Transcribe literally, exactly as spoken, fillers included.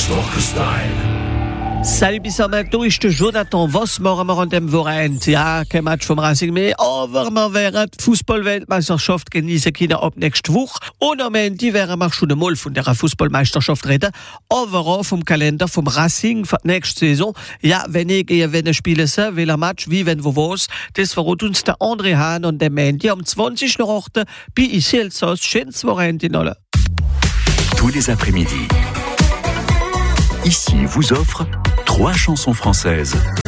Style. Salut Bismarck, du ist der Jonathan Voss, morgen wir an dem Wochenende. Ja, kein Match vom Racing mehr, aber wir werden die Fußball-Weltmeisterschaft genießen können ab nächste Woche. Und am Ende werden wir schon einmal von der Fußballmeisterschaft reden, aber auch vom Kalender vom Racing für die nächste Saison. Ja, wenn ich gehe, wenn ich spiele, welcher Match, wie, wenn, wo, was, das verrät uns der André Hahn und der Mandy am zwanzig Uhr acht bei Iselsos. Schönes Wochenende in alle. Tous les après-midi, ici vous offre trois chansons françaises.